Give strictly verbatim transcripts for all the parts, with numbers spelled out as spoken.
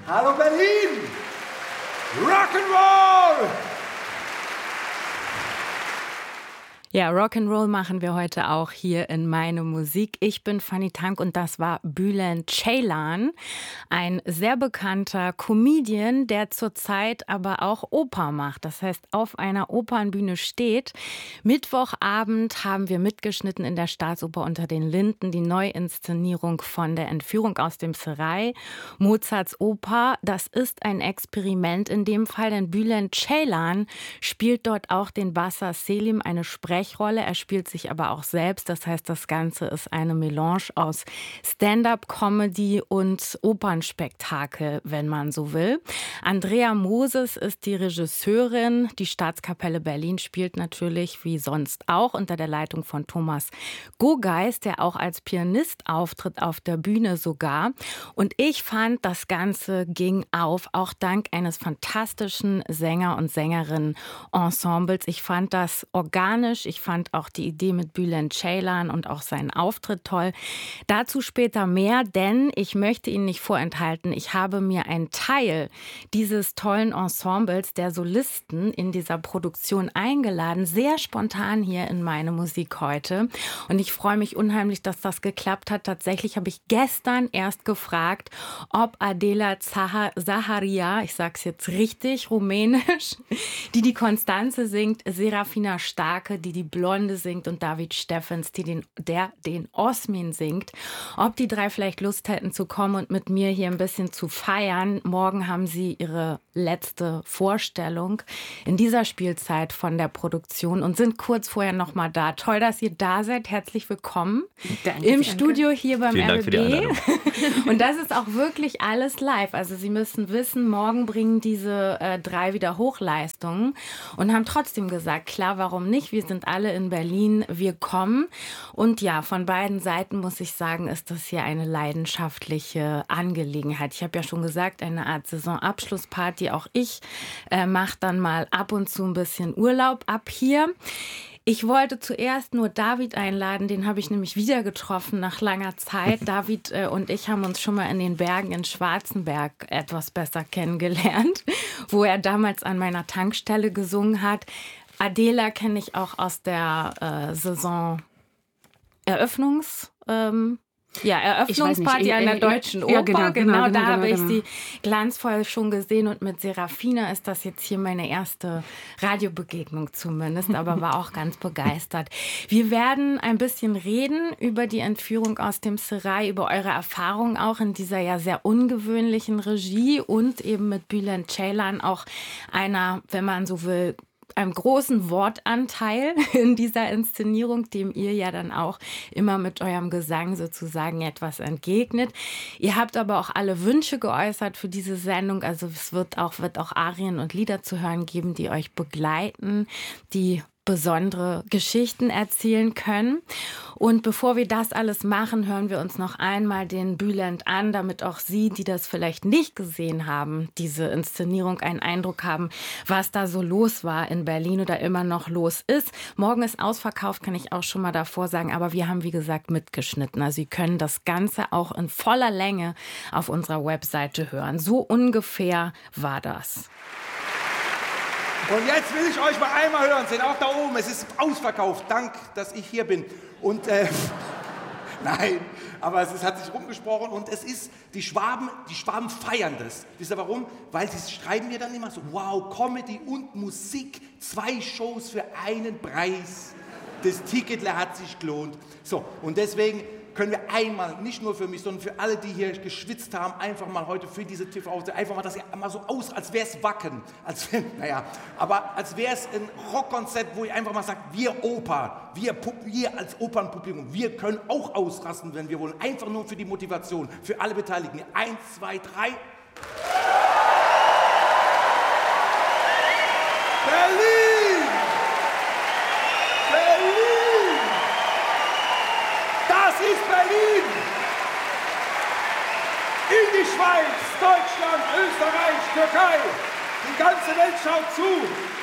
Hallo Berlin! Rock'n'Roll! Ja, Rock'n'Roll machen wir heute auch hier in Meine Musik. Ich bin Fanny Tank und das war Bülent Ceylan, ein sehr bekannter Comedian, der zurzeit aber auch Oper macht. Das heißt, auf einer Opernbühne steht. Mittwochabend haben wir mitgeschnitten in der Staatsoper Unter den Linden die Neuinszenierung von der Entführung aus dem Serail, Mozarts Oper. Das ist ein Experiment in dem Fall, denn Bülent Ceylan spielt dort auch den Bassa Selim, eine Sprechrolle. Er spielt sich aber auch selbst. Das heißt, das Ganze ist eine Melange aus Stand-up-Comedy und Opernspektakel, wenn man so will. Andrea Moses ist die Regisseurin. Die Staatskapelle Berlin spielt natürlich wie sonst auch unter der Leitung von Thomas Gogeis, der auch als Pianist auftritt, auf der Bühne sogar. Und ich fand, das Ganze ging auf, auch dank eines fantastischen Sänger- und Sängerinnen-Ensembles. Ich fand das organisch. Ich fand auch die Idee mit Bülent Ceylan und auch seinen Auftritt toll. Dazu später mehr, denn ich möchte Ihnen nicht vorenthalten, ich habe mir einen Teil dieses tollen Ensembles der Solisten in dieser Produktion eingeladen, sehr spontan hier in Meine Musik heute. Und ich freue mich unheimlich, dass das geklappt hat. Tatsächlich habe ich gestern erst gefragt, ob Adela Zaharia, ich sage es jetzt richtig, rumänisch, die die Konstanze singt, Serafina Starke, die die Blonde singt und David Steffens, die den, der den Osmin singt, ob die drei vielleicht Lust hätten zu kommen und mit mir hier ein bisschen zu feiern. Morgen haben sie ihre letzte Vorstellung in dieser Spielzeit von der Produktion und sind kurz vorher noch mal da. Toll, dass ihr da seid. Herzlich willkommen danke, im danke. Studio hier beim Vielen R Dank für die B B. Einladung. Und das ist auch wirklich alles live. Also Sie müssen wissen, morgen bringen diese äh, drei wieder Hochleistungen und haben trotzdem gesagt, klar, warum nicht? Wir sind alle in Berlin, wir kommen. Und ja, von beiden Seiten muss ich sagen, ist das hier eine leidenschaftliche Angelegenheit. Ich habe ja schon gesagt, eine Art Saisonabschlussparty. Auch ich äh, mache dann mal ab und zu ein bisschen Urlaub ab hier. Ich wollte zuerst nur David einladen, den habe ich nämlich wieder getroffen nach langer Zeit. David äh, und ich haben uns schon mal in den Bergen in Schwarzenberg etwas besser kennengelernt, wo er damals an meiner Tankstelle gesungen hat. Adela kenne ich auch aus der äh, Saison Eröffnungs... Ähm, Ja, Eröffnungsparty an der Deutschen Oper. Ja, genau, genau, genau, genau, da habe genau, ich genau. sie glanzvoll schon gesehen. Und mit Serafina ist das jetzt hier meine erste Radiobegegnung zumindest, aber war auch ganz begeistert. Wir werden ein bisschen reden über die Entführung aus dem Serail, über eure Erfahrungen auch in dieser ja sehr ungewöhnlichen Regie und eben mit Bülent Ceylan auch einer, wenn man so will, einem großen Wortanteil in dieser Inszenierung, dem ihr ja dann auch immer mit eurem Gesang sozusagen etwas entgegnet. Ihr habt aber auch alle Wünsche geäußert für diese Sendung. Also es wird auch, wird auch Arien und Lieder zu hören geben, die euch begleiten, die besondere Geschichten erzählen können. Und bevor wir das alles machen, hören wir uns noch einmal den Bülent an, damit auch Sie, die das vielleicht nicht gesehen haben, diese Inszenierung, einen Eindruck haben, was da so los war in Berlin oder immer noch los ist. Morgen ist ausverkauft, kann ich auch schon mal davor sagen, aber wir haben, wie gesagt, mitgeschnitten. Also Sie können das Ganze auch in voller Länge auf unserer Webseite hören. So ungefähr war das. Und jetzt will ich euch mal einmal hören sehen, auch da oben, es ist ausverkauft, dank, dass ich hier bin. Und, äh, nein, aber es ist, hat sich rumgesprochen und es ist, die Schwaben, die Schwaben feiern das. Wisst ihr warum? Weil sie schreiben mir dann immer so, wow, Comedy und Musik, zwei Shows für einen Preis. Das Ticket hat sich gelohnt. So, und deswegen können wir einmal, nicht nur für mich, sondern für alle, die hier geschwitzt haben, einfach mal heute für diese T V, einfach mal, dass ihr mal so aus, als wäre es Wacken, als wär, naja, aber als wäre es ein Rockkonzert, wo ihr einfach mal sagt, wir Oper, wir, wir als Opernpublikum, wir können auch ausrasten, wenn wir wollen, einfach nur für die Motivation, für alle Beteiligten. Eins, zwei, drei. Berlin! Berlin! Das ist Berlin! In die Schweiz, Deutschland, Österreich, Türkei. Die ganze Welt schaut zu.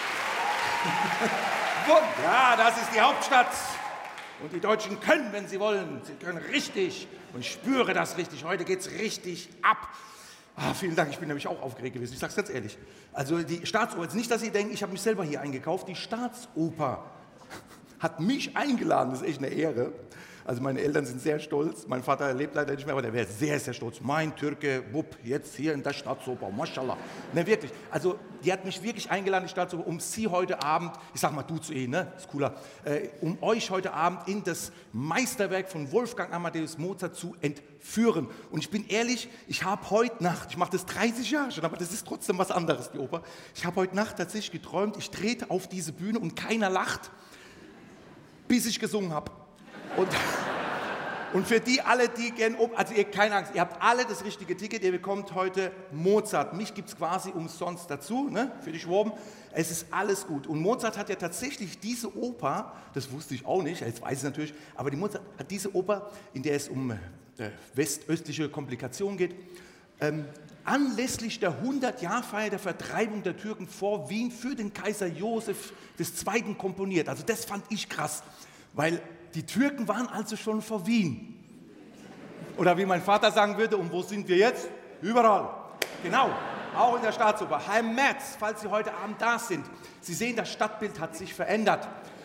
Ja, das ist die Hauptstadt. Und die Deutschen können, wenn sie wollen. Sie können richtig. Und ich spüre das richtig. Heute geht's richtig ab. Ah, vielen Dank, ich bin nämlich auch aufgeregt gewesen, ich sag's ganz ehrlich. Also die Staatsoper, jetzt nicht, dass Sie denken, ich habe mich selber hier eingekauft, die Staatsoper hat mich eingeladen, das ist echt eine Ehre. Also meine Eltern sind sehr stolz, mein Vater lebt leider nicht mehr, aber der wäre sehr, sehr stolz. Mein Türke, Bub, jetzt hier in der Staatsoper, Maschallah. Ne, wirklich, also die hat mich wirklich eingeladen, die Staatsoper, um Sie heute Abend, ich sag mal du zu Ihnen, ne, ist cooler, äh, um euch heute Abend in das Meisterwerk von Wolfgang Amadeus Mozart zu entführen. Und ich bin ehrlich, ich habe heute Nacht, ich mache das dreißig Jahre schon, aber das ist trotzdem was anderes, die Oper. Ich habe heute Nacht tatsächlich geträumt, ich trete auf diese Bühne und keiner lacht, bis ich gesungen habe. Und, und für die alle, die gerne, also ihr, keine Angst, ihr habt alle das richtige Ticket, ihr bekommt heute Mozart. Mich gibt es quasi umsonst dazu, ne, für die Schwaben. Es ist alles gut. Und Mozart hat ja tatsächlich diese Oper, das wusste ich auch nicht, jetzt weiß ich es natürlich, aber die Mozart hat diese Oper, in der es um äh, westöstliche Komplikationen geht, ähm, anlässlich der hundert-Jahr-Feier der Vertreibung der Türken vor Wien für den Kaiser Josef der Zweite komponiert. Also das fand ich krass, weil die Türken waren also schon vor Wien. Oder wie mein Vater sagen würde, und wo sind wir jetzt? Überall. Genau, auch in der Staatsoper. Herr Merz, falls Sie heute Abend da sind, Sie sehen, das Stadtbild hat sich verändert.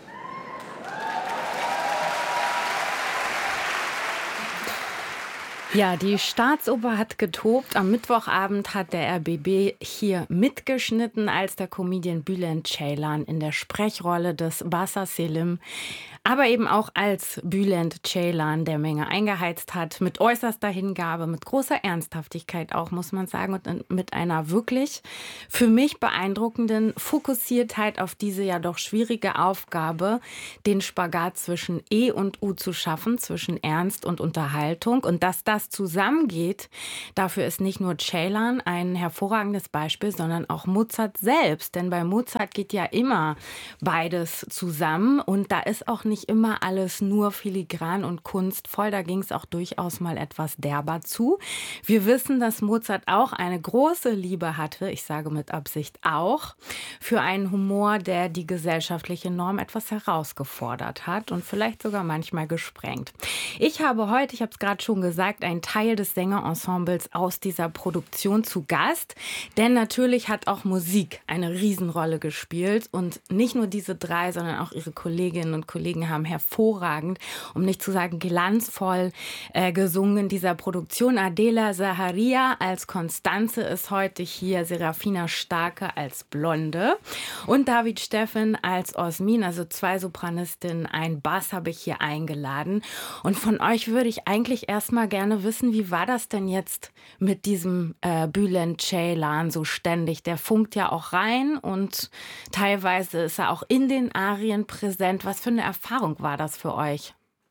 Ja, die Staatsoper hat getobt. Am Mittwochabend hat der R B B hier mitgeschnitten, als der Comedian Bülent Ceylan in der Sprechrolle des Bassa Selim, aber eben auch als Bülent Ceylan der Menge eingeheizt hat, mit äußerster Hingabe, mit großer Ernsthaftigkeit auch, muss man sagen, und mit einer wirklich für mich beeindruckenden Fokussiertheit auf diese ja doch schwierige Aufgabe, den Spagat zwischen E und U zu schaffen, zwischen Ernst und Unterhaltung. Und dass das zusammengeht, dafür ist nicht nur Ceylan ein hervorragendes Beispiel, sondern auch Mozart selbst. Denn bei Mozart geht ja immer beides zusammen und da ist auch nicht immer alles nur filigran und kunstvoll. Da ging es auch durchaus mal etwas derber zu. Wir wissen, dass Mozart auch eine große Liebe hatte, ich sage mit Absicht auch, für einen Humor, der die gesellschaftliche Norm etwas herausgefordert hat und vielleicht sogar manchmal gesprengt. Ich habe heute, ich habe es gerade schon gesagt, einen Teil des Sängerensembles aus dieser Produktion zu Gast. Denn natürlich hat auch Musik eine Riesenrolle gespielt. Und nicht nur diese drei, sondern auch ihre Kolleginnen und Kollegen haben hervorragend, um nicht zu sagen glanzvoll, äh, gesungen in dieser Produktion. Adela Zaharia als Konstanze ist heute hier, Serafina Starke als Blonde und David Steffen als Osmin, also zwei Sopranistinnen, ein Bass habe ich hier eingeladen. Und von euch würde ich eigentlich erstmal gerne wissen, wie war das denn jetzt mit diesem äh, Bülent Ceylan so ständig? Der funkt ja auch rein und teilweise ist er auch in den Arien präsent. Was für eine Erfahrung war das für euch?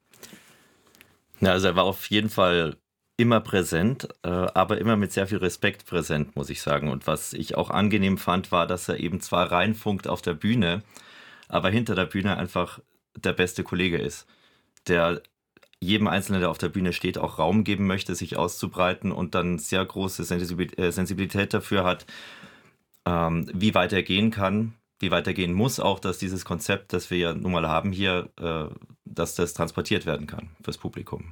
Ja, also er war auf jeden Fall immer präsent, äh, aber immer mit sehr viel Respekt präsent, muss ich sagen. Und was ich auch angenehm fand, war, dass er eben zwar reinfunkt auf der Bühne, aber hinter der Bühne einfach der beste Kollege ist, der jedem Einzelnen, der auf der Bühne steht, auch Raum geben möchte, sich auszubreiten und dann sehr große Sensibilität dafür hat, ähm, wie weit er gehen kann, wie weit er gehen muss, auch, dass dieses Konzept, das wir ja nun mal haben hier, äh, dass das transportiert werden kann fürs Publikum.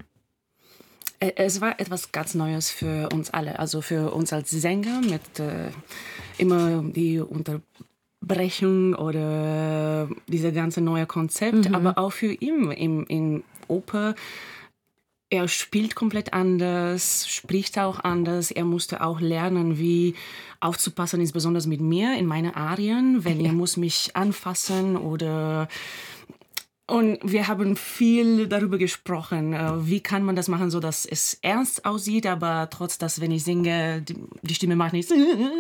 Es war etwas ganz Neues für uns alle, also für uns als Sänger mit äh, immer die Unterbrechung oder diese ganze neue Konzept, mhm. aber auch für ihn im, im Oper. Er spielt komplett anders, spricht auch anders. Er musste auch lernen, wie aufzupassen, insbesondere mit mir in meine Arien, wenn ja. er muss mich anfassen oder... Und wir haben viel darüber gesprochen, wie kann man das machen, so dass es ernst aussieht, aber trotz, dass wenn ich singe, die, die Stimme macht nichts.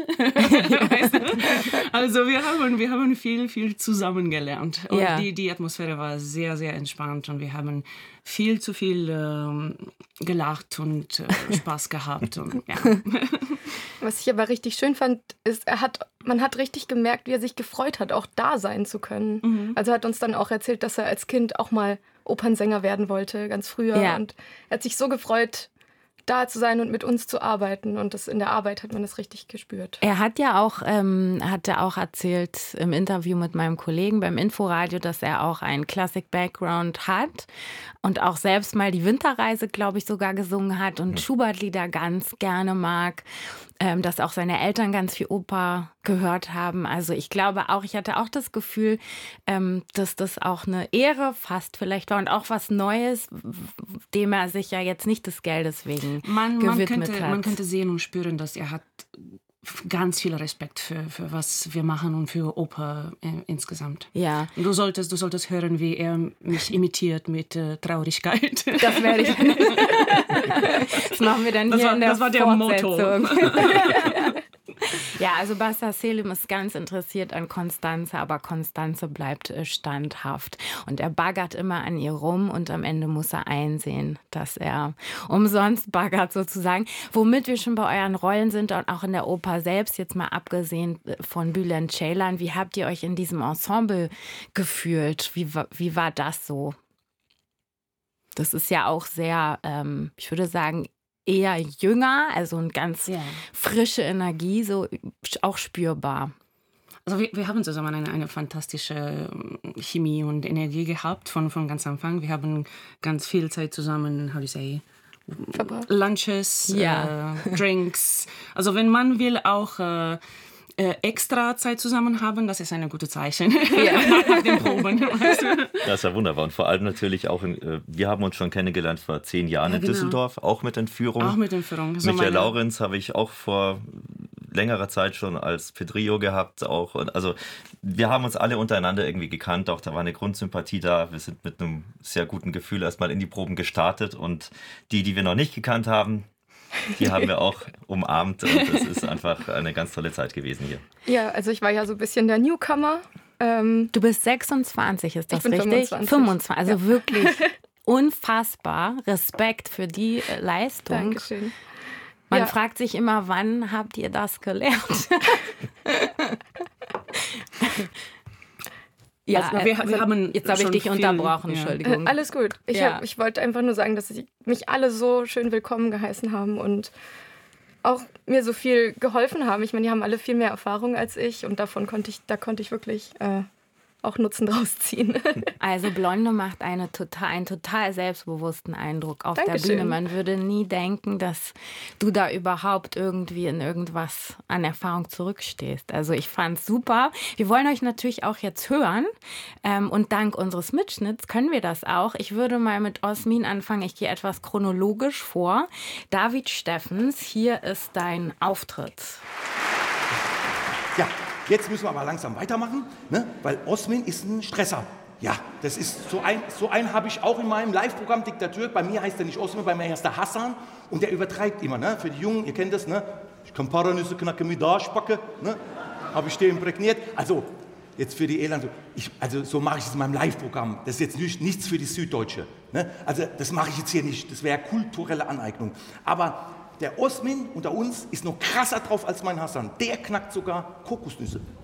Also wir haben, wir haben viel, viel zusammen gelernt. Und ja. die, die Atmosphäre war sehr, sehr entspannt und wir haben viel zu viel ähm, gelacht und äh, Spaß gehabt. Und, ja. Was ich aber richtig schön fand, ist, er hat, man hat richtig gemerkt, wie er sich gefreut hat, auch da sein zu können. Mhm. Also er hat uns dann auch erzählt, dass er als Kind auch mal Opernsänger werden wollte, ganz früher. Ja. Und er hat sich so gefreut, da zu sein und mit uns zu arbeiten. Und das in der Arbeit hat man das richtig gespürt. Er hat ja auch, ähm, hat ja auch erzählt im Interview mit meinem Kollegen beim Inforadio, dass er auch einen Classic-Background hat und auch selbst mal die Winterreise, glaube ich, sogar gesungen hat und Schubert-Lieder ganz gerne mag. Ähm, dass auch seine Eltern ganz viel Oper gehört haben. Also ich glaube auch, ich hatte auch das Gefühl, ähm, dass das auch eine Ehre fast vielleicht war und auch was Neues, dem er sich ja jetzt nicht des Geldes wegen man, gewidmet man könnte, hat. Man könnte sehen und spüren, dass er hat ganz viel Respekt für, für was wir machen und für Oper äh, insgesamt. Ja. Du solltest, du solltest hören, wie er mich imitiert mit äh, Traurigkeit. Das werde ich nicht. Das machen wir dann das hier war, in der Das war der Fortsetzung. Motto. Ja, also Basta Selim ist ganz interessiert an Constanze, aber Constanze bleibt äh, standhaft. Und er baggert immer an ihr rum und am Ende muss er einsehen, dass er umsonst baggert sozusagen. Womit wir schon bei euren Rollen sind und auch in der Oper selbst, jetzt mal abgesehen von Bülent Ceylan, wie habt ihr euch in diesem Ensemble gefühlt? Wie, wie war das so? Das ist ja auch sehr, ähm, ich würde sagen, eher jünger, also eine ganz ja. frische Energie, so auch spürbar. Also wir, wir haben zusammen eine, eine fantastische Chemie und Energie gehabt von, von ganz Anfang. Wir haben ganz viel Zeit zusammen, how do you say, verbracht. Lunches, ja. äh, Drinks. Also wenn man will auch äh, äh, extra Zeit zusammen haben, das ist ein gutes Zeichen. Ja. Nach den Proben. Das ist ja wunderbar. Und vor allem natürlich auch, in, äh, wir haben uns schon kennengelernt vor zehn Jahren ja, in genau. Düsseldorf, auch mit Entführung. Auch mit Entführung. So Michael Laurenz habe ich auch vor längerer Zeit schon als Pedrillo gehabt. Auch. Und also wir haben uns alle untereinander irgendwie gekannt. Auch da war eine Grundsympathie da. Wir sind mit einem sehr guten Gefühl erstmal in die Proben gestartet. Und die, die wir noch nicht gekannt haben, die haben wir auch umarmt. Und es ist einfach eine ganz tolle Zeit gewesen hier. Ja, also ich war ja so ein bisschen der Newcomer. Ähm, du bist sechsundzwanzig, ist das ich bin richtig? fünfundzwanzig. fünfundzwanzig, also ja. wirklich unfassbar. Respekt für die äh, Leistung. Dankeschön. Man ja. fragt sich immer, wann habt ihr das gelernt? Ja, also wir, wir haben jetzt habe ich dich viel, unterbrochen, ja. Entschuldigung. Äh, alles gut. Ich, ja. hab, ich wollte einfach nur sagen, dass sie mich alle so schön willkommen geheißen haben und auch mir so viel geholfen haben. Ich meine, die haben alle viel mehr Erfahrung als ich und davon konnte ich, da konnte ich wirklich äh, auch Nutzen draus ziehen. Also Blonde macht eine total, einen total selbstbewussten Eindruck auf Dankeschön. Der Bühne. Man würde nie denken, dass du da überhaupt irgendwie in irgendwas an Erfahrung zurückstehst. Also ich fand's super. Wir wollen euch natürlich auch jetzt hören ähm, und dank unseres Mitschnitts können wir das auch. Ich würde mal mit Osmin anfangen. Ich gehe etwas chronologisch vor. David Steffens, hier ist dein Auftritt. Ja. Jetzt müssen wir aber langsam weitermachen, ne? Weil Osmin ist ein Stresser. Ja, das ist so ein, so einen habe ich auch in meinem Live-Programm Diktatur. Bei mir heißt er nicht Osmin, bei mir heißt er Hassan. Und der übertreibt immer, ne? Für die Jungen, ihr kennt das, ne? Ich kann Paranüsse knacken mit Arschbacke, ne? Habe ich den imprägniert. Also, jetzt für die Elend, ich, also so mache ich es in meinem Live-Programm. Das ist jetzt nicht, nichts für die Süddeutsche. Ne? Also, das mache ich jetzt hier nicht. Das wäre kulturelle Aneignung. Aber der Osmin unter uns ist noch krasser drauf als mein Hassan. Der knackt sogar Kokosnüsse.